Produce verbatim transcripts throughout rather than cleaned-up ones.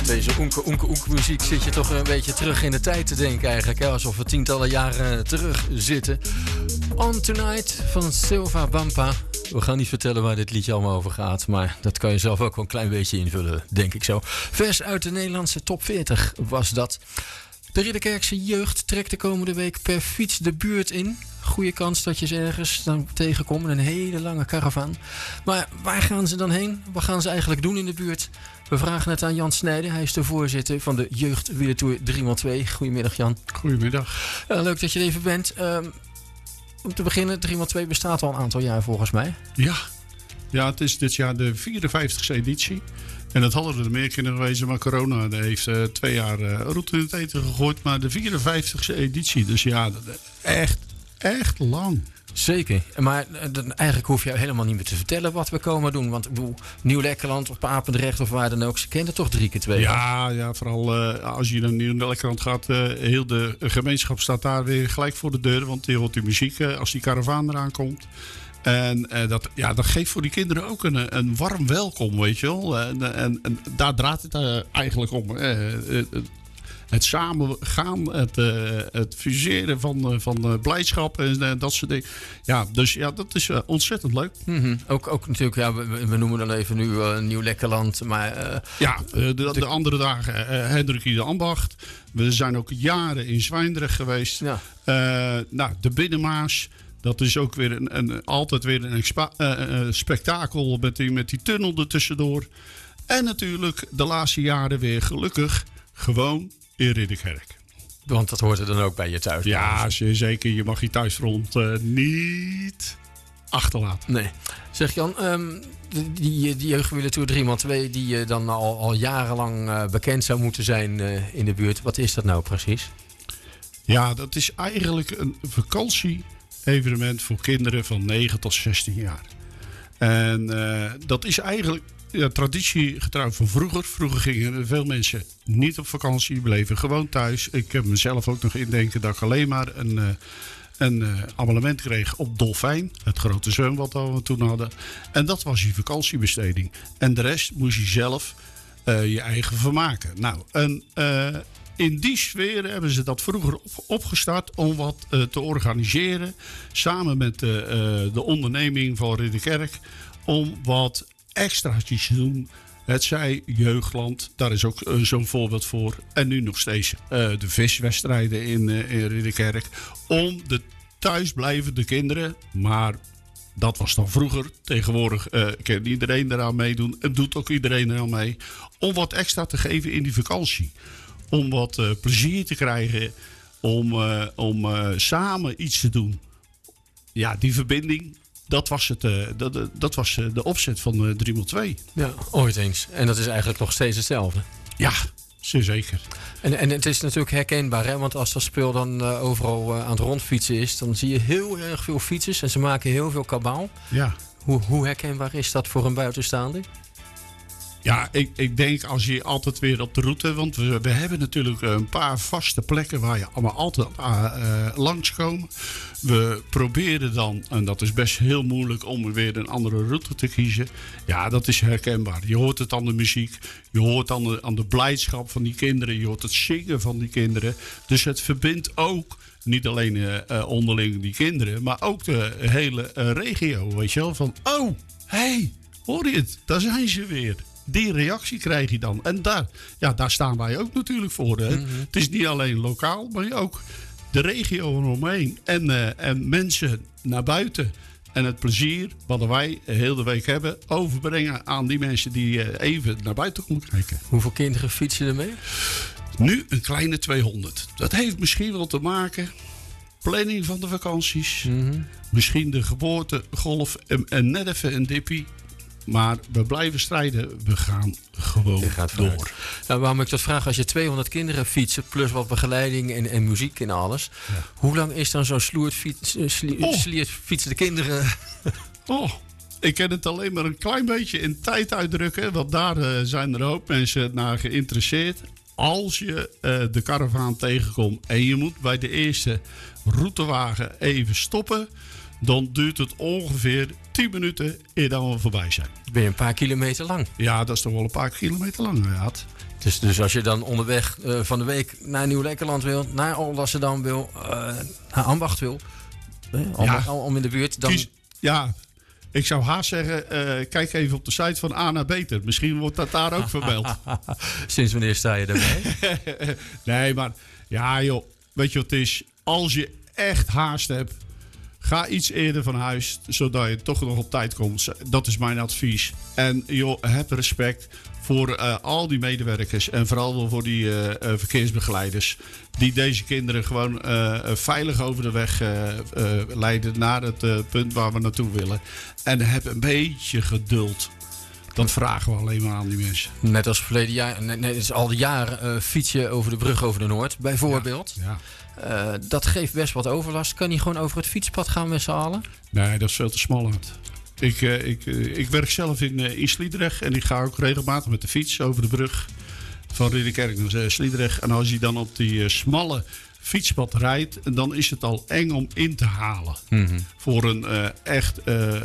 Deze oenke oenke oenke muziek zit je toch een beetje terug in de tijd te denken eigenlijk. Hè? Alsof we tientallen jaren terug zitten. On Tonight van Silva Bampa. We gaan niet vertellen waar dit liedje allemaal over gaat. Maar dat kan je zelf ook wel een klein beetje invullen, denk ik zo. Vers uit de Nederlandse top veertig was dat. De Ridderkerkse jeugd trekt de komende week per fiets de buurt in. Goeie kans dat je ze ergens dan tegenkomt in een hele lange caravan. Maar waar gaan ze dan heen? Wat gaan ze eigenlijk doen in de buurt? We vragen het aan Jan Snijder. Hij is de voorzitter van de Jeugdwielertour drie maal twee. Goedemiddag, Jan. Goedemiddag. Uh, leuk dat je er even bent. Uh, om te beginnen, drie maal twee bestaat al een aantal jaar volgens mij. Ja. Ja, het is dit jaar de vierenvijftigste editie. En dat hadden er meer kunnen geweest, maar corona heeft uh, twee jaar uh, route in het eten gegooid. Maar de vierenvijftigste editie, dus ja, echt, echt lang. Zeker, maar uh, eigenlijk hoef je helemaal niet meer te vertellen wat we komen doen. Want ik bedoel, Nieuw-Lekkerland of Papendrecht of waar dan ook, ze kennen toch drie keer twee. Ja, ja, vooral uh, als je naar Nieuw-Lekkerland gaat, uh, heel de gemeenschap staat daar weer gelijk voor de deur. Want je hoort die muziek uh, als die karavaan eraan komt. En uh, dat, ja, dat geeft voor die kinderen ook een, een warm welkom, weet je wel. En, en, en daar draait het uh, eigenlijk om. Uh, uh, het samen gaan, het, uh, het fuseren van, uh, van uh, blijdschap en uh, dat soort dingen. Ja, dus ja, dat is uh, ontzettend leuk. Mm-hmm. Ook, ook natuurlijk, ja, we, we noemen dan even nu uh, Nieuw-Lekkerland. Maar, uh, ja, uh, de, de, de andere dagen uh, Hendrikie de Ambacht. We zijn ook jaren in Zwijndrecht geweest. Ja. Uh, nou, de Binnenmaas. Dat is ook weer een, een, altijd weer een expa, uh, uh, spektakel met die, met die tunnel ertussendoor. En natuurlijk de laatste jaren weer gelukkig gewoon in Ridderkerk. Want dat hoort er dan ook bij je thuis. Ja, zeker. Je mag je thuisfront uh, niet achterlaten. Nee. Zeg Jan, um, die, die Jeugdwielertour drie maal twee die uh, dan al, al jarenlang uh, bekend zou moeten zijn uh, in de buurt. Wat is dat nou precies? Ja, dat is eigenlijk een vakantie evenement voor kinderen van negen tot zestien jaar. En uh, dat is eigenlijk ja, traditiegetrouw van vroeger. Vroeger gingen veel mensen niet op vakantie, bleven gewoon thuis. Ik heb mezelf ook nog indenken dat ik alleen maar een, uh, een uh, abonnement kreeg op Dolfijn. Het grote zwembad dat we toen hadden. En dat was je vakantiebesteding. En de rest moest je zelf uh, je eigen vermaken. Nou, en uh, in die sfeer hebben ze dat vroeger op, opgestart om wat uh, te organiseren. Samen met uh, de onderneming van Ridderkerk. Om wat extraatjes te doen. Het zij Jeugdland, daar is ook uh, zo'n voorbeeld voor. En nu nog steeds uh, de viswedstrijden in, uh, in Ridderkerk. Om de thuisblijvende kinderen, maar dat was dan vroeger. Tegenwoordig uh, kan iedereen eraan meedoen. En doet ook iedereen eraan mee. Om wat extra te geven in die vakantie. Om wat uh, plezier te krijgen. Om, uh, om uh, samen iets te doen. Ja, die verbinding. Dat was, het, uh, dat, dat was uh, de opzet van uh, drie maal twee. Ja, ooit eens. En dat is eigenlijk nog steeds hetzelfde. Ja, zeer zeker. En, en het is natuurlijk herkenbaar. Hè? Want als dat spul dan uh, overal uh, aan het rondfietsen is. Dan zie je heel erg veel fietsers. En ze maken heel veel kabaal. Ja. Hoe, hoe herkenbaar is dat voor een buitenstaander? Ja, ik, ik denk als je altijd weer op de route... want we, we hebben natuurlijk een paar vaste plekken... waar je allemaal altijd uh, uh, langskomt. We proberen dan, en dat is best heel moeilijk... om weer een andere route te kiezen. Ja, dat is herkenbaar. Je hoort het aan de muziek. Je hoort aan de, aan de blijdschap van die kinderen. Je hoort het zingen van die kinderen. Dus het verbindt ook... niet alleen uh, uh, onderling die kinderen... maar ook de hele uh, regio, weet je wel. Van, oh, hé, hey, hoor je het? Daar zijn ze weer. Die reactie krijg je dan. En daar, ja, daar staan wij ook natuurlijk voor. Hè? Mm-hmm. Het is niet alleen lokaal, maar ook de regio eromheen. En, uh, en mensen naar buiten. En het plezier wat wij heel de week hebben... overbrengen aan die mensen die uh, even naar buiten komen kijken. Hoeveel kinderen fietsen er mee? Nu een kleine tweehonderd. Dat heeft misschien wel te maken... planning van de vakanties. Mm-hmm. Misschien de geboortegolf en, en net even een dippie. Maar we blijven strijden. We gaan gewoon door. Nou, waarom ik dat vraag? Als je tweehonderd kinderen fietsen... plus wat begeleiding en, en muziek en alles... Ja. Hoe lang is dan zo'n sloerd fiets, sli, oh. fietsende kinderen? Oh, ik kan het alleen maar een klein beetje in tijd uitdrukken. Want daar uh, zijn er ook mensen naar geïnteresseerd. Als je uh, de karavaan tegenkomt... en je moet bij de eerste routewagen even stoppen... dan duurt het ongeveer tien minuten eer dan we voorbij zijn. Ben je een paar kilometer lang. Ja, dat is toch wel een paar kilometer lang, inderdaad. Dus, dus als je dan onderweg uh, van de week naar Nieuw-Lekkerland wil, naar Alblasserdam wil, uh, naar Ambacht wil, uh, om, ja. om in de buurt, dan... Kies, ja, ik zou haast zeggen, uh, kijk even op de site van A naar Beter. Misschien wordt dat daar ook vermeld. Sinds wanneer sta je daarmee? Nee, maar ja joh, weet je wat het is? Als je echt haast hebt, ga iets eerder van huis, zodat je toch nog op tijd komt. Dat is mijn advies. En joh, heb respect voor uh, al die medewerkers en vooral wel voor die uh, uh, verkeersbegeleiders die deze kinderen gewoon uh, veilig over de weg uh, uh, leiden naar het uh, punt waar we naartoe willen. En heb een beetje geduld. Dat vragen we alleen maar aan die mensen. Net als verleden jaar, net, net als al die jaren uh, fiets je over de brug over de Noord, bijvoorbeeld. Ja, ja. Uh, dat geeft best wat overlast. Kan je gewoon over het fietspad gaan met z'n allen? Nee, dat is veel te smal uit. Ik, uh, ik, uh, ik werk zelf in, uh, in Sliedrecht en ik ga ook regelmatig met de fiets over de brug van Ridderkerk naar uh, Sliedrecht. En als je dan op die uh, smalle fietspad rijdt, dan is het al eng om in te halen. Mm-hmm. Voor een uh, echt uh, uh,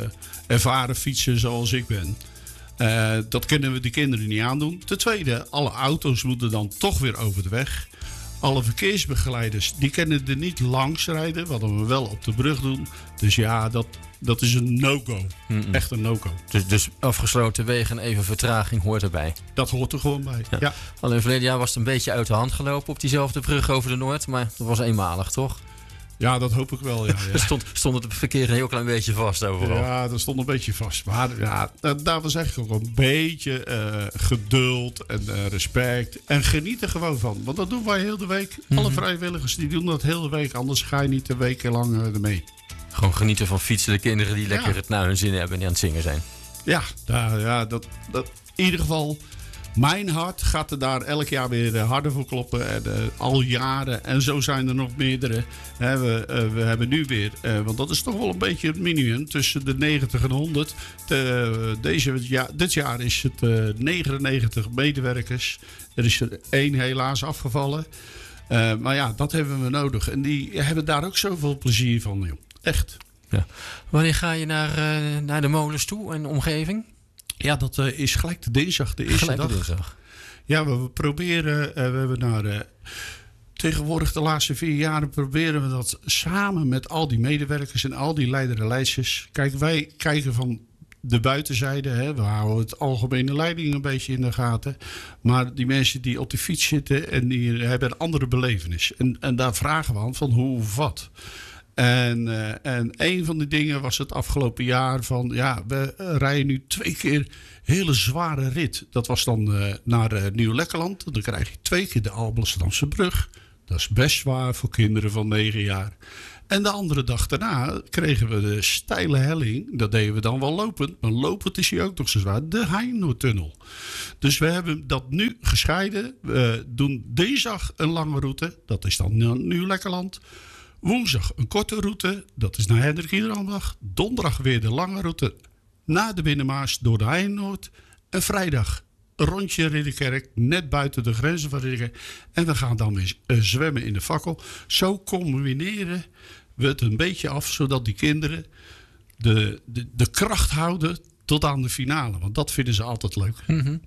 ervaren fietser zoals ik ben. Uh, dat kunnen we de kinderen niet aandoen. Ten tweede, alle auto's moeten dan toch weer over de weg. Alle verkeersbegeleiders, die kunnen er niet langs rijden, wat we wel op de brug doen. Dus ja, dat, dat is een no-go. Mm-mm. Echt een no-go. Dus, dus afgesloten wegen en even vertraging hoort erbij? Dat hoort er gewoon bij, ja. ja. Alleen verleden jaar was het een beetje uit de hand gelopen op diezelfde brug over de Noord. Maar dat was eenmalig, toch? Ja, dat hoop ik wel, ja. ja. stond, stond het verkeer een heel klein beetje vast overal. Ja, dat stond een beetje vast. Maar ja, daar was eigenlijk ook een beetje uh, geduld en uh, respect. En geniet er gewoon van. Want dat doen wij heel de week. Mm-hmm. Alle vrijwilligers die doen dat heel de week. Anders ga je niet een week lang uh, ermee. Gewoon genieten van fietsende kinderen die lekker ja. het naar hun zin hebben en die aan het zingen zijn. Ja, daar, ja dat, dat in ieder geval... Mijn hart gaat er daar elk jaar weer harder voor kloppen. En, uh, al jaren. En zo zijn er nog meerdere. He, we, uh, we hebben nu weer... Uh, want dat is toch wel een beetje het minimum. Tussen de negentig en honderd. De, uh, deze, ja, dit jaar is het uh, negenennegentig medewerkers. Er is er één helaas afgevallen. Uh, maar ja, dat hebben we nodig. En die hebben daar ook zoveel plezier van. Joh. Echt. Ja. Wanneer ga je naar, uh, naar de molens toe en de omgeving? Ja, dat uh, is gelijk de dinsdag, de eerste gelijk dag. De dinsdag. Ja, we, we proberen, uh, we hebben naar uh, tegenwoordig de laatste vier jaren proberen we dat samen met al die medewerkers en al die leiders en leidsters. Kijk, wij kijken van de buitenzijde, hè, we houden het algemene leiding een beetje in de gaten. Maar die mensen die op de fiets zitten en die hebben een andere belevenis. En, en daar vragen we aan van hoe of wat. En, uh, en een van die dingen was het afgelopen jaar van... ja, we uh, rijden nu twee keer hele zware rit. Dat was dan uh, naar uh, Nieuw-Lekkerland. Dan krijg je twee keer de Alblasserdamse brug. Dat is best zwaar voor kinderen van negen jaar. En de andere dag daarna kregen we de steile helling. Dat deden we dan wel lopend. Maar lopend is hier ook nog zo zwaar. De Heinoortunnel. Dus we hebben dat nu gescheiden. We doen dinsdag een lange route. Dat is dan Nieuw-Lekkerland. Woensdag een korte route, dat is naar Hendrik Iederambach. Donderdag weer de lange route naar de Binnenmaas door de Heinoord. En vrijdag een rondje Ridderkerk, net buiten de grenzen van Ridderkerk. En we gaan dan weer uh, zwemmen in de Fakkel. Zo combineren we het een beetje af, zodat die kinderen de, de, de kracht houden tot aan de finale. Want dat vinden ze altijd leuk. Mm-hmm.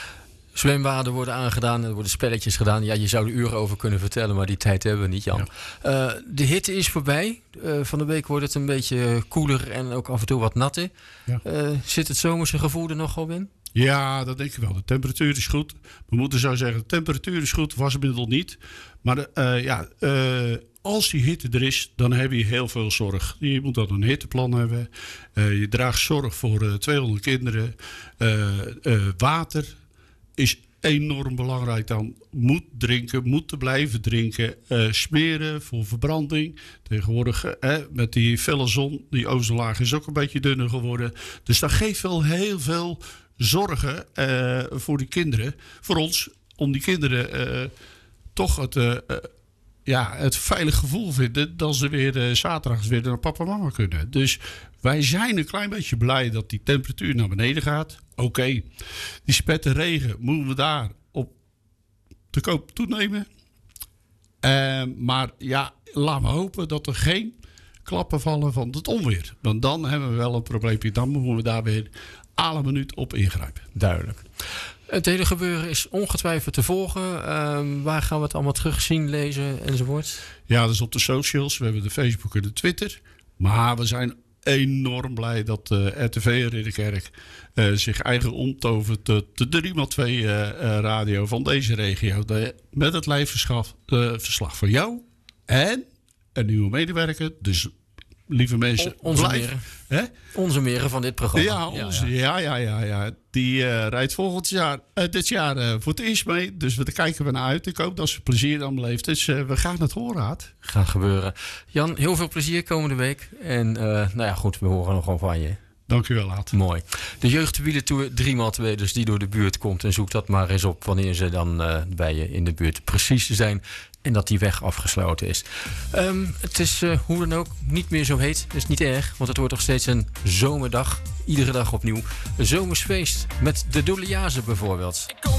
Zwembaden worden aangedaan, er worden spelletjes gedaan. Ja, je zou er uren over kunnen vertellen, maar die tijd hebben we niet, Jan. Ja. Uh, de hitte is voorbij. Uh, van de week wordt het een beetje koeler en ook af en toe wat natter. Ja. Uh, zit het zomerse gevoel er nog wel in? Ja, dat denk ik wel. De temperatuur is goed. We moeten zo zeggen, de temperatuur is goed, wasmiddel niet. Maar uh, ja, uh, als die hitte er is, dan heb je heel veel zorg. Je moet dan een hitteplan hebben. Uh, je draagt zorg voor uh, tweehonderd kinderen. Uh, uh, water is enorm belangrijk dan. Moet drinken, moet blijven drinken. Uh, smeren voor verbranding. Tegenwoordig uh, met die felle zon, die ozonlaag is ook een beetje dunner geworden. Dus dat geeft wel heel veel zorgen uh, voor die kinderen. Voor ons, om die kinderen uh, toch het, uh, uh, ja, het veilig gevoel vinden dat ze weer uh, zaterdags weer naar papa en mama kunnen. Dus wij zijn een klein beetje blij dat die temperatuur naar beneden gaat. Oké, okay. Die spetten regen moeten we daar op te koop toenemen. Uh, maar ja, laten we hopen dat er geen klappen vallen van het onweer. Want dan hebben we wel een probleempje. Dan moeten we daar weer alle minuut op ingrijpen. Duidelijk. Het hele gebeuren is ongetwijfeld te volgen. Uh, waar gaan we het allemaal terugzien, lezen enzovoort? Ja, dat is op de socials. We hebben de Facebook en de Twitter. Maar we zijn enorm blij dat uh, R T V Ridderkerk uh, zich eigen omtovert tot de drie maal twee uh, uh, radio van deze regio. De, met het live verslag, uh, verslag van jou en een nieuwe medewerker. Dus lieve mensen, O, onze blijf. meren. Hè? Onze meren van dit programma. Ja, onze, ja, ja, ja, ja, ja. Die uh, rijdt volgend jaar, uh, dit jaar uh, voor het eerst mee. Dus daar kijken we naar uit. Ik hoop dat ze plezier aan beleeft. Dus uh, we gaan het horen, Aad. Gaat gebeuren. Jan, heel veel plezier komende week. En uh, nou ja, goed, we horen nog gewoon van je. Dank u wel, Aad. Mooi. De jeugdwielertour drie maal twee, dus die door de buurt komt. En zoek dat maar eens op wanneer ze dan uh, bij je in de buurt precies zijn. En dat die weg afgesloten is. Um, het is uh, hoe dan ook niet meer zo heet. Dat is niet erg, want het wordt nog steeds een zomerdag. Iedere dag opnieuw. Een zomersfeest met de Doliaze bijvoorbeeld.